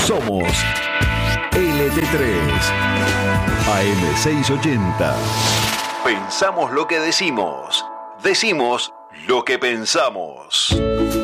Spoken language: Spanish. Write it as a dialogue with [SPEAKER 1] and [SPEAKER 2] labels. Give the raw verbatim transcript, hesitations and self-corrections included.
[SPEAKER 1] Somos L T tres A M seiscientos ochenta. Pensamos lo que decimos. Decimos lo que pensamos.